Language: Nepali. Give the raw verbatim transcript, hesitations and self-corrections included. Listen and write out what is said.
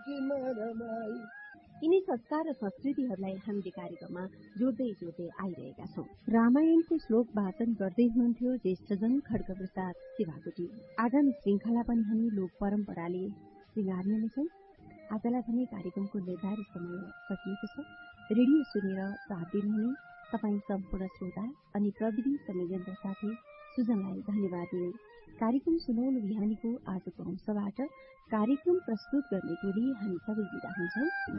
यिनी संस्कार र संस्कृतिहरूलाई हामीले कार्यक्रममा जोड्दै जोड्दै आइरहेका छौं। रामायणको श्लोक वाचन गर्दै हुनुहुन्थ्यो ज्येष्ठजन खड्ग प्रसाद शिवाकोटी। आगामी श्रृंखला पनि हामी लोक परम्पराले श्रृंगार्ने नै छौं। आजलाई भने कार्यक्रमको निर्धारित समय सकिएको छ। रेडियो सुनेर साथ दिनुहुने तपाईँ सम्पूर्ण श्रोता अनि प्रविधि संयोजन साथी सुजनलाई धन्यवाद दिने। कार्यक्रम सुनौलो बिहानीको आजको अंशबाट कार्यक्रम प्रस्तुत गर्ने टोली हामी सबै विदा हुन्छौं।